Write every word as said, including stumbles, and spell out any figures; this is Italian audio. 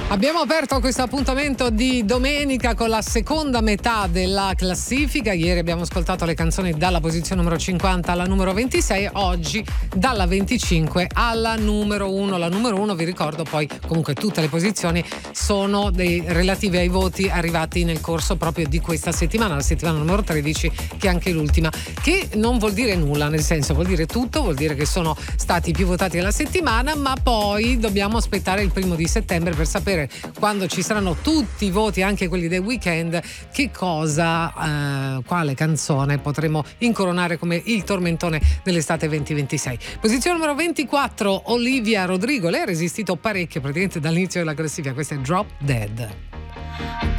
Abbiamo aperto questo appuntamento di domenica con la seconda metà della classifica. Ieri abbiamo ascoltato le canzoni dalla posizione numero cinquanta alla numero ventisei, oggi dalla venticinque alla numero uno. La numero uno, vi ricordo, poi comunque tutte le posizioni sono dei relative ai voti arrivati nel corso proprio di questa settimana, la settimana numero tredici, che è anche l'ultima, che non vuol dire nulla, nel senso vuol dire tutto, vuol dire che sono stati più votati della settimana, ma poi dobbiamo aspettare il primo di settembre per sapere, quando ci saranno tutti i voti, anche quelli del weekend, che cosa, eh, quale canzone potremo incoronare come il tormentone dell'estate duemilaventisei. Posizione numero ventiquattro, Olivia Rodrigo. Lei ha resistito parecchio praticamente dall'inizio della classifica. Questa è Drop Dead.